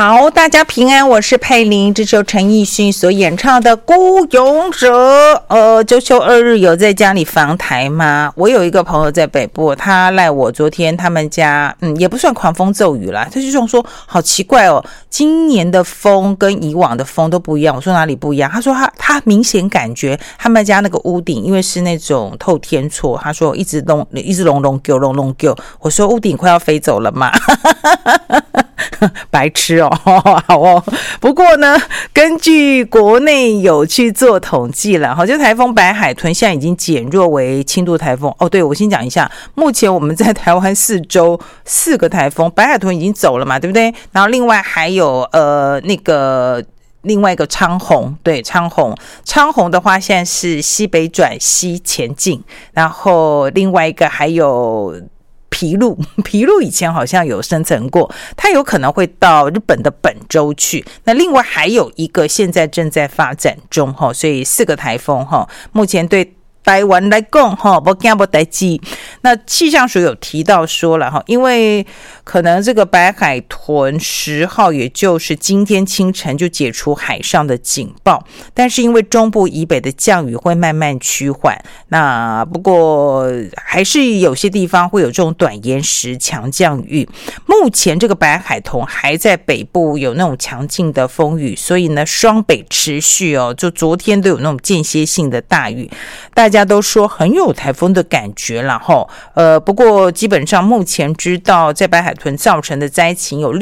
好，大家平安，我是佩玲。这首陈奕迅所演唱的《孤勇者》。周休2日有在家里防台吗？我有一个朋友在北部，他赖我昨天他们家，也不算狂风骤雨啦，他就说好奇怪哦，今年的风跟以往的风都不一样。我说哪里不一样？他说他明显感觉他们家那个屋顶，因为是那种透天厝，他说一直隆丢。我说屋顶快要飞走了嘛。白痴哦，好哦。不过呢，根据国内有去做统计了，就台风白海豚现在已经减弱为轻度台风。对，我先讲一下，目前我们在台湾4周4个台风，白海豚已经走了嘛，对不对？然后另外还有另外一个昌洪，对，昌洪的话现在是西北转西前进，然后另外一个还有琵鹭以前好像有生成过，它有可能会到日本的本州去。那另外还有一个现在正在发展中，所以4个台风目前对台湾来讲没惊没代志。那气象署有提到说了，因为可能这个白海豚10号也就是今天清晨就解除海上的警报，但是因为中部以北的降雨会慢慢趋缓，那不过还是有些地方会有这种短延时强降雨。目前这个白海豚还在北部有那种强劲的风雨，所以呢双北持续就昨天都有那种间歇性的大雨，大家都说很有台风的感觉啦不过基本上目前知道在白海豚造成的灾情有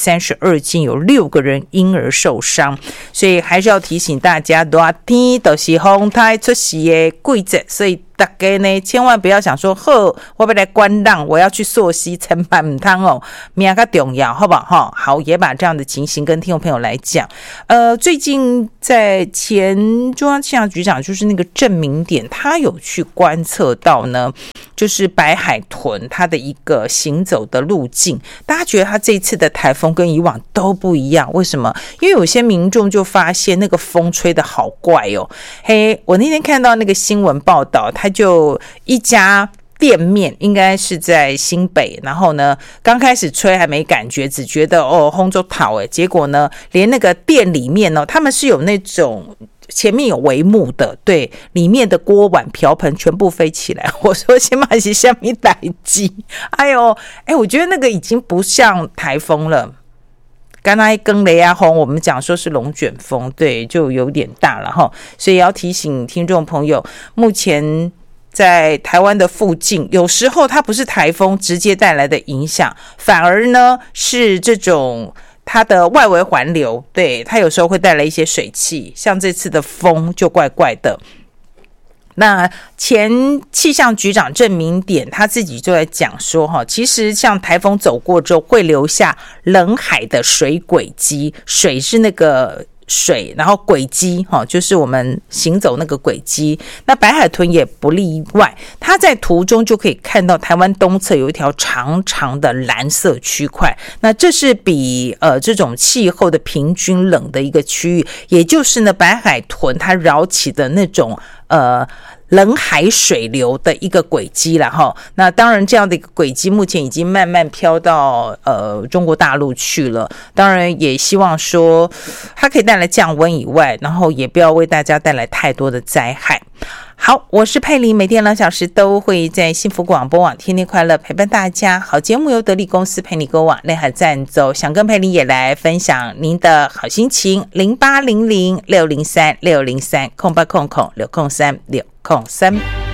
632件，有6个人因而受伤，所以还是要提醒大家，热天就是风台出事的季节，所以大家呢千万不要想说我要来观浪，我要去溯溪，千万不要命较重要，好不好？好，也把这样的情形跟听众朋友来讲。最近在前中央气象局长就是那个郑明典，他有去观测到呢，就是白海豚它的一个行走的路径。大家觉得它这一次的台风跟以往都不一样，为什么？因为有些民众就发现那个风吹得好怪哦。我那天看到那个新闻报道，他就一家店面应该是在新北，然后呢刚开始吹还没感觉，只觉得轰就讨结果呢连那个店里面他们是有那种前面有帷幕的，对，里面的锅碗瓢盆全部飞起来。我说先把是下面代机，我觉得那个已经不像台风了。刚才跟雷亚轰，我们讲说是龙卷风，对，就有点大了所以要提醒听众朋友，目前在台湾的附近，有时候它不是台风直接带来的影响，反而呢是这种它的外围环流，对，它有时候会带来一些水汽，像这次的风就怪怪的。那前气象局长郑明典他自己就在讲说其实像台风走过之后会留下冷海的水轨迹，水是那个水，然后轨迹就是我们行走那个轨迹。那白海豚也不例外，它在途中就可以看到台湾东侧有一条长长的蓝色区块，那这是比这种气候的平均冷的一个区域，也就是呢白海豚它绕起的那种冷海水流的一个轨迹啦那当然这样的一个轨迹目前已经慢慢飘到中国大陆去了，当然也希望说它可以带来降温以外，然后也不要为大家带来太多的灾害。好，我是佩玲，每天2小时都会在幸福广播网天天快乐陪伴大家。好节目由得力公司陪你购网内海赞助，想跟佩玲也来分享您的好心情，0800603603 0800603603。